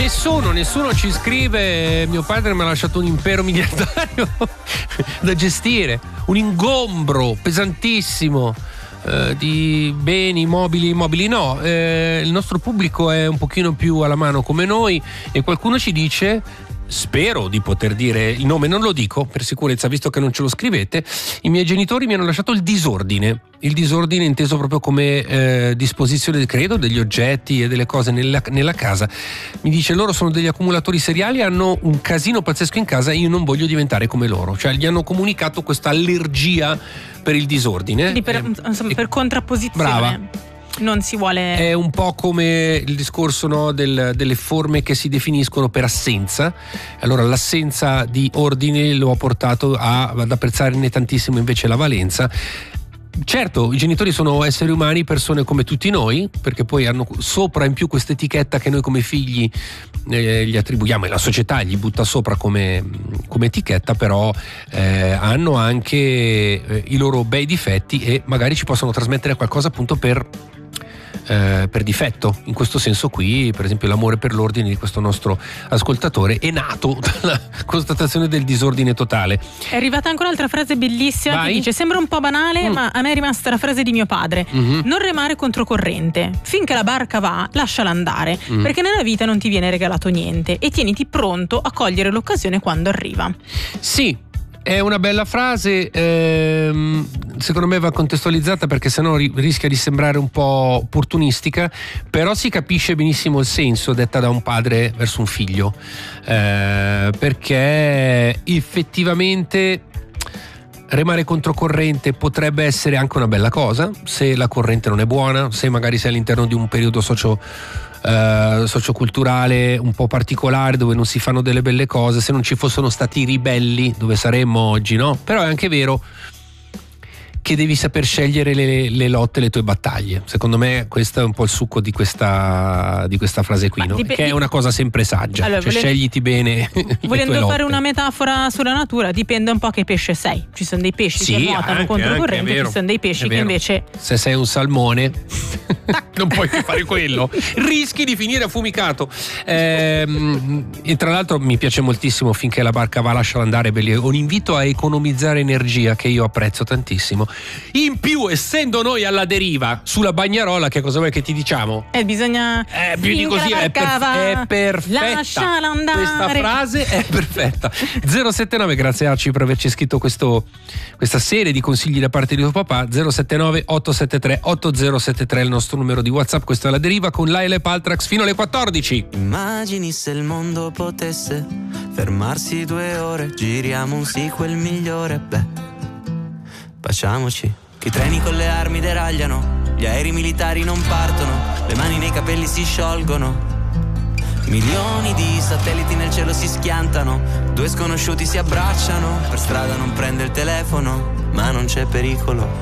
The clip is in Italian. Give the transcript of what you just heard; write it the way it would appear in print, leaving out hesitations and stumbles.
Nessuno ci scrive. Mio padre mi ha lasciato un impero miliardario da gestire, un ingombro pesantissimo di beni, immobili no. Il nostro pubblico è un pochino più alla mano come noi e qualcuno ci dice, spero di poter dire il nome, non lo dico per sicurezza visto che non ce lo scrivete, i miei genitori mi hanno lasciato il disordine inteso proprio come disposizione, credo, degli oggetti e delle cose nella casa. Mi dice, loro sono degli accumulatori seriali, hanno un casino pazzesco in casa e io non voglio diventare come loro, cioè gli hanno comunicato questa allergia per il disordine. Per contrapposizione. Brava. Non si vuole. È un po' come il discorso, no, delle forme che si definiscono per assenza. Allora l'assenza di ordine lo ha portato ad apprezzarne tantissimo invece la valenza. Certo, i genitori sono esseri umani, persone come tutti noi, perché poi hanno sopra in più questa etichetta che noi come figli gli attribuiamo e la società gli butta sopra come etichetta, però hanno anche i loro bei difetti e magari ci possono trasmettere qualcosa appunto per difetto. In questo senso qui, per esempio, l'amore per l'ordine di questo nostro ascoltatore è nato dalla constatazione del disordine totale. È arrivata anche un'altra frase bellissima che dice: sembra un po' banale, ma a me è rimasta la frase di mio padre: non remare controcorrente, finché la barca va lasciala andare, perché nella vita non ti viene regalato niente e tieniti pronto a cogliere l'occasione quando arriva. Sì, è una bella frase, secondo me va contestualizzata perché sennò rischia di sembrare un po' opportunistica, però si capisce benissimo il senso detta da un padre verso un figlio, perché effettivamente remare controcorrente potrebbe essere anche una bella cosa se la corrente non è buona, se magari sei all'interno di un periodo socioculturale un po' particolare dove non si fanno delle belle cose, se non ci fossero stati i ribelli dove saremmo oggi, no? Però è anche vero che devi saper scegliere le lotte, le tue battaglie. Secondo me questo è un po' il succo di questa frase qui, no? Che è una cosa sempre saggia, allora, cioè scegliti bene volendo fare una metafora sulla natura, dipende un po' che pesce sei. Ci sono dei pesci che nuotano controcorrente, ci sono dei pesci che invece, se sei un salmone non puoi più fare quello, rischi di finire affumicato. E tra l'altro mi piace moltissimo finché la barca va lasciala andare, un invito a economizzare energia che io apprezzo tantissimo. In più, essendo noi alla deriva sulla bagnarola, che cosa vuoi che ti diciamo? Bisogna più di così, è perfetta. Lasciala andare. Questa frase è perfetta. 079, grazie Arci per averci scritto questa serie di consigli da parte di tuo papà. 079 873 8073 è il nostro numero di WhatsApp. Questo è La Deriva con Laila e Paltrax fino alle 14. Immagini se il mondo potesse fermarsi 2 ore, giriamo un sequel migliore, baciamoci. Che i treni con le armi deragliano, gli aerei militari non partono, le mani nei capelli si sciolgono, milioni di satelliti nel cielo si schiantano, 2 sconosciuti si abbracciano, per strada non prende il telefono, ma non c'è pericolo.